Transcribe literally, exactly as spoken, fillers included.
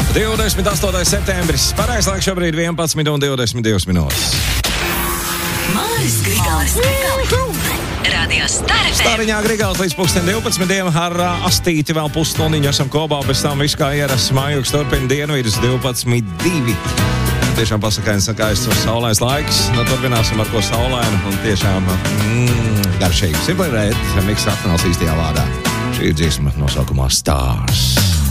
divdesmit astotais septembris. Pareizais laiks šobrīd vienpadsmit un divdesmit divas minūtes. Māris Grigāls. Radio Star F M. Stariņā Grigāls līdz pulksten divpadsmitiem ar uh, astīti vēl pusstundiņu esam kopā, bez tam viss kā ierasts mājūks turpina dienvidus divpadsmit divi. Tiešām pasakains skaists un saulains laiks. Nu, turpināsim ar ko saulainu un tiešām mm, garšīgi. Simply Red, miks atknāls īstajā vārdā. Šī ir dziesma nosaukumā Stars.